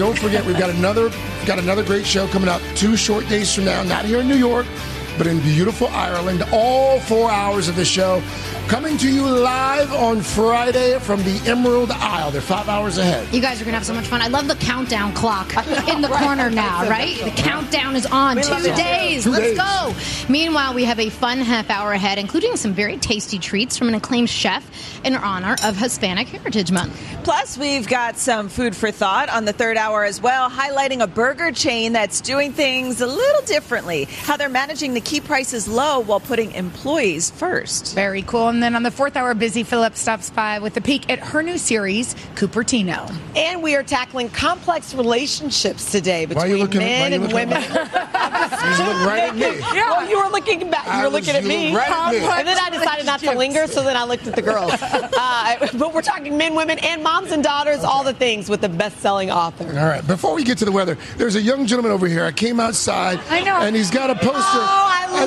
don't forget, we've got another great show coming up 2 short days from now. Not here in New York, but in beautiful Ireland. All 4 hours of the show coming to you live on Friday from the Emerald Isle. They're 5 hours ahead. You guys are going to have so much fun. I love the countdown clock in the corner now, right? The countdown is on. 2 days. Let's go. Meanwhile, we have a fun half hour ahead, including some very tasty treats from an acclaimed chef in honor of Hispanic Heritage Month. Plus, we've got some food for thought on the 3rd hour as well, highlighting a burger chain that's doing things a little differently, how they're managing to keep prices low while putting employees first. Very cool. And then on the 4th hour, Busy Phillips stops by with a peek at her new series, Cupertino. And we are tackling complex relationships today between men and women. You look right at me. Well, you were looking back. You were looking at me. Right at me. And then I decided not to linger, so then I looked at the girls. But we're talking men, women, and moms and daughters, all the things with the best-selling author. All right. Before we get to the weather, there's a young gentleman over here. I came outside. I know. And he's got a poster. Oh, I love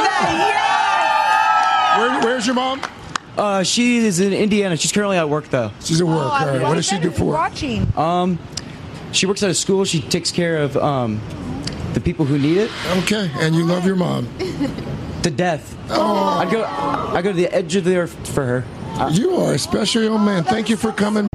that. Where's your mom? She is in Indiana. She's currently at work, though. She's at work. All right. What does she do for work? She works at a school. She takes care of the people who need it. Okay. And you love your mom? To death. Oh. I go to the edge of the earth for her. You are a special young man. Thank you for coming.